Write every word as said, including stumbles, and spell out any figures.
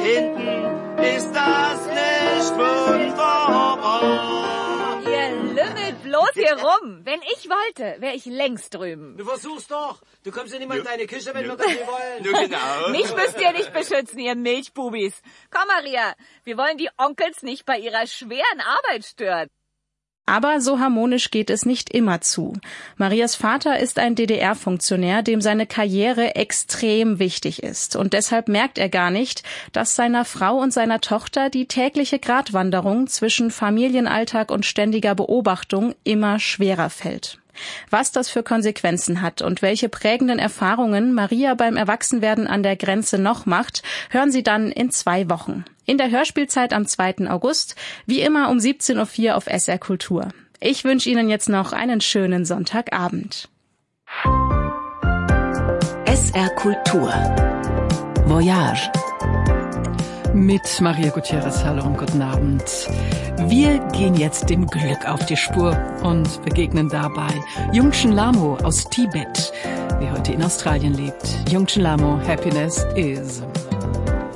hinten ist das nicht wunderbar. Ihr lümmelt bloß hier rum. Wenn ich wollte, wäre ich längst drüben. Du versuchst doch. Du kommst ja nicht mal in deine Küche, wenn wir das nicht wollen. Nur genau. Mich müsst ihr nicht beschützen, ihr Milchbubis. Komm, Maria, wir wollen die Onkels nicht bei ihrer schweren Arbeit stören. Aber so harmonisch geht es nicht immer zu. Marias Vater ist ein D D R-Funktionär, dem seine Karriere extrem wichtig ist. Und deshalb merkt er gar nicht, dass seiner Frau und seiner Tochter die tägliche Gratwanderung zwischen Familienalltag und ständiger Beobachtung immer schwerer fällt. Was das für Konsequenzen hat und welche prägenden Erfahrungen Maria beim Erwachsenwerden an der Grenze noch macht, hören Sie dann in zwei Wochen. In der Hörspielzeit am zweiten August, wie immer um siebzehn Uhr vier auf S R Kultur. Ich wünsche Ihnen jetzt noch einen schönen Sonntagabend. S R Kultur Voyage mit Maria Gutierrez. Hallo und guten Abend. Wir gehen jetzt dem Glück auf die Spur und begegnen dabei Jungchen Lamo aus Tibet, der heute in Australien lebt. Jungchen Lamo, Happiness is...